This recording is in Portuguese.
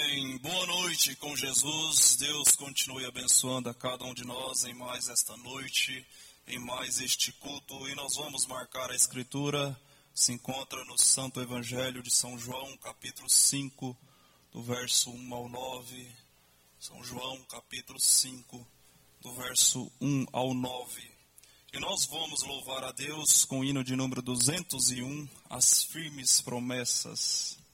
Amém. Boa noite com Jesus. Deus continue abençoando a cada um de nós em mais esta noite, em mais este culto. E nós vamos marcar a Escritura. Se encontra no Santo Evangelho de São João, capítulo 5, do verso 1 ao 9. São João, capítulo 5, do verso 1 ao 9. E nós vamos louvar a Deus com o hino de número 201, As Firmes Promessas.